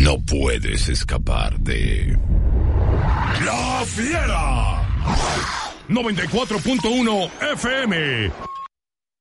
No puedes escapar de La Fiera. 94.1 FM.